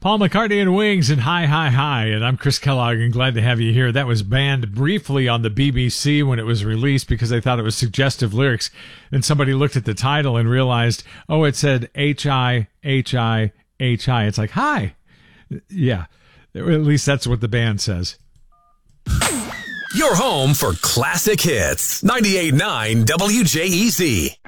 Paul McCartney and Wings and Hi, Hi, Hi. And I'm Chris Kellogg and glad to have you here. That was banned briefly on the BBC when it was released because they thought it was suggestive lyrics. And somebody looked at the title and realized, oh, it said H-I, H-I, H-I. It's like, hi. Yeah, at least that's what the band says. Your home for classic hits. 98.9 WJEZ.